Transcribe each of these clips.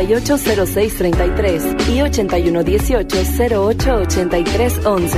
880633 y 8118-088311.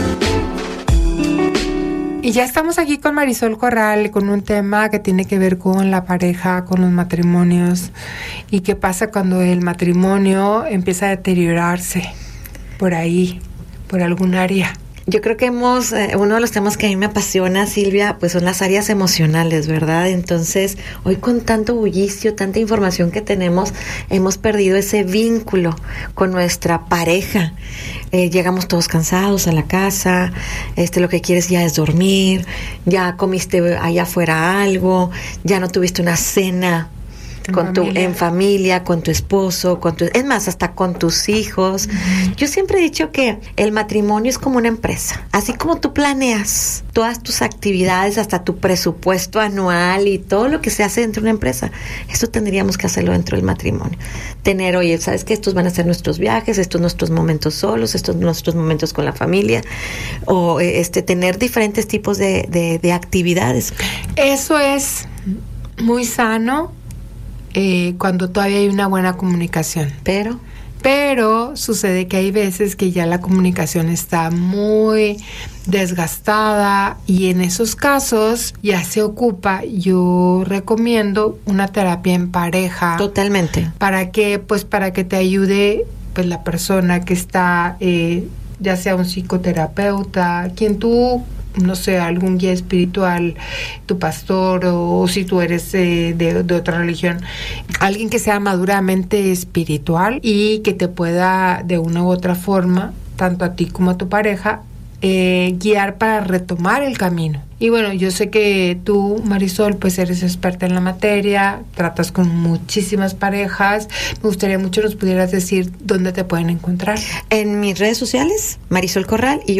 Y ya estamos aquí con Marisol Corral con un tema que tiene que ver con la pareja, con los matrimonios y qué pasa cuando el matrimonio empieza a deteriorarse por ahí, por algún área. Yo creo que uno de los temas que a mí me apasiona, Silvia, pues son las áreas emocionales, ¿verdad? Entonces, hoy con tanto bullicio, tanta información que tenemos, hemos perdido ese vínculo con nuestra pareja. Llegamos todos cansados a la casa, lo que quieres ya es dormir, ya comiste allá afuera algo, ya no tuviste una cena en familia, con tu esposo, es más, hasta con tus hijos. Uh-huh. Yo siempre he dicho que el matrimonio es como una empresa. Así como tú planeas todas tus actividades, hasta tu presupuesto anual y todo lo que se hace dentro de una empresa, eso tendríamos que hacerlo dentro del matrimonio. Oye, ¿sabes qué? Estos van a ser nuestros viajes, estos nuestros momentos solos, estos nuestros momentos con la familia, o tener diferentes tipos de actividades. Eso es muy sano. Cuando todavía hay una buena comunicación. Pero sucede que hay veces que ya la comunicación está muy desgastada y en esos casos ya se ocupa, yo recomiendo una terapia en pareja. Totalmente. ¿Para qué? Pues para que te ayude pues la persona que está, ya sea un psicoterapeuta, quien tú, no sé, algún guía espiritual, tu pastor, o si tú eres de otra religión, alguien que sea maduramente espiritual y que te pueda de una u otra forma, tanto a ti como a tu pareja, guiar para retomar el camino. Y bueno, yo sé que tú, Marisol, pues eres experta en la materia, tratas con muchísimas parejas. Me gustaría mucho nos pudieras decir dónde te pueden encontrar. En mis redes sociales, Marisol Corral, y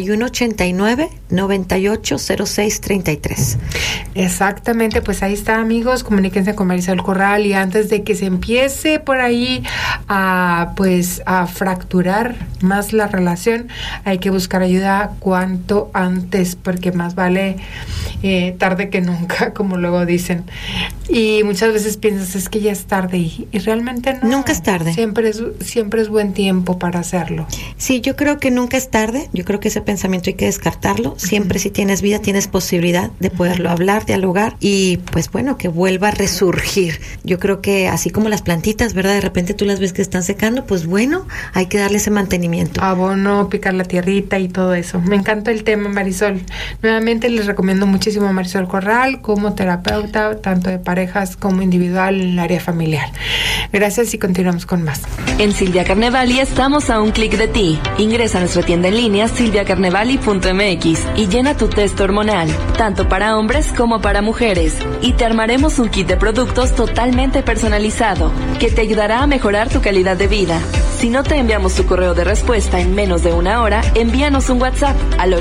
8189-980633. Exactamente, pues ahí está, amigos, comuníquense con Marisol Corral, y antes de que se empiece por ahí a fracturar más la relación, hay que buscar ayuda cuanto antes, porque más vale tarde que nunca, como luego dicen. Y muchas veces piensas, es que ya es tarde, y realmente no. Nunca es tarde. Siempre es buen tiempo para hacerlo. Sí, yo creo que nunca es tarde. Yo creo que ese pensamiento hay que descartarlo. Siempre si tienes vida, tienes posibilidad de poderlo hablar, dialogar, y pues bueno, que vuelva a resurgir. Yo creo que así como las plantitas, ¿verdad? De repente tú las ves que están secando, pues bueno, hay que darle ese mantenimiento. Abono, picar la tierrita y todo eso. Me encanta el tema, Marisol. Nuevamente les recomiendo muchísimo a Marisol Corral como terapeuta, tanto de parejas como individual en el área familiar. Gracias y continuamos con más. En Silvia Carnevali estamos a un clic de ti. Ingresa a nuestra tienda en línea silviacarnevali.mx y llena tu test hormonal, tanto para hombres como para mujeres, y te armaremos un kit de productos totalmente personalizado que te ayudará a mejorar tu calidad de vida. Si no te enviamos tu correo de respuesta en menos de una hora, envíanos un WhatsApp al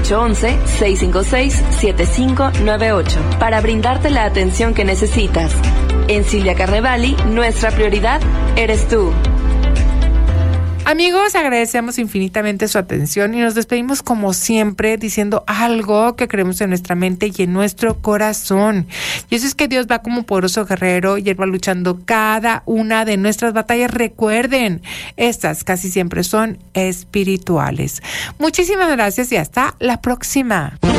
811-656-7598 para brindarte la atención que necesitas. En Silvia Carnevali, nuestra prioridad eres tú. Amigos, agradecemos infinitamente su atención y nos despedimos como siempre diciendo algo que creemos en nuestra mente y en nuestro corazón. Y eso es que Dios va como poderoso guerrero y Él va luchando cada una de nuestras batallas. Recuerden, estas casi siempre son espirituales. Muchísimas gracias y hasta la próxima. 1,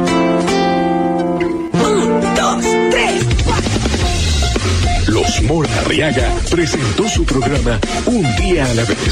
2, 3, 4. Los Mora Arriaga presentó su programa Un Día a la Vez.